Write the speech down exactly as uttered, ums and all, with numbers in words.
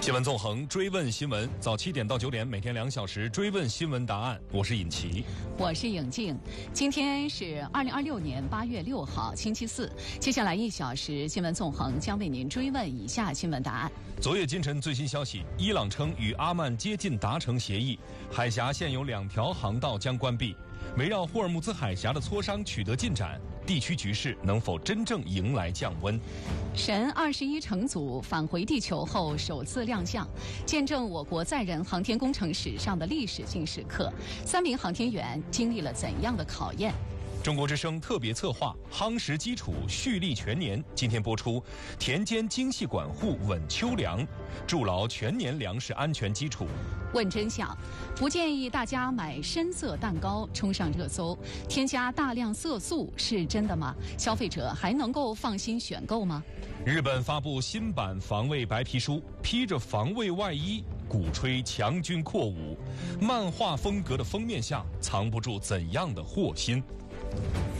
新闻纵横，追问新闻，早七点到九点，每天两小时追问新闻答案。我是尹奇， 我是颖静。今天是二零二六年八月六号，星期四。接下来一小时，新闻纵横将为您追问以下新闻答案。 昨夜今晨最新消息，伊朗称与阿曼接近达成协议，海峡现有两条航道将关闭。围绕霍尔木兹海峡的磋商取得进展，地区局势能否真正迎来降温？ 神二十一乘组返回地球后首次亮相，见证我国载人航天工程史上的历史性时刻。三名航天员经历了怎样的考验？ 中国之声特别策划夯实基础蓄力全年，今天播出田间精细管护稳秋粮，筑牢全年粮食安全基础。 问真相，不建议大家买深色蛋糕冲上热搜，添加大量色素是真的吗？消费者还能够放心选购吗？ 日本发布新版防卫白皮书，披着防卫外衣鼓吹强军扩武，漫画风格的封面下藏不住怎样的祸心？